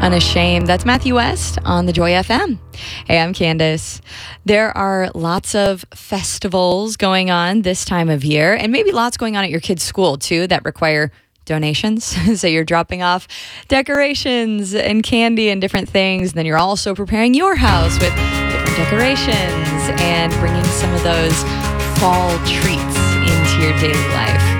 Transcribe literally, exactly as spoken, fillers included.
Unashamed. That's Matthew West on the Joy F M. Hey, I'm Candace. There are lots of festivals going on this time of year, and maybe lots going on at your kid's school too that require donations. So you're dropping off decorations and candy and different things. Then you're also preparing your house with different decorations and bringing some of those fall treats into your daily life.